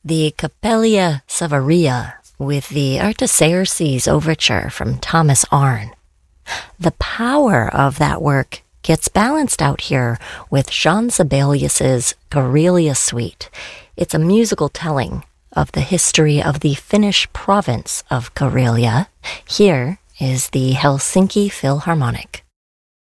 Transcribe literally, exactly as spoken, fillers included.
the Capella Savaria with the Artaxerxes Overture from Thomas Arne. The power of that work gets balanced out here with Jean Sibelius's Karelia Suite. It's a musical telling of the history of the Finnish province of Karelia. Here is the Helsinki Philharmonic.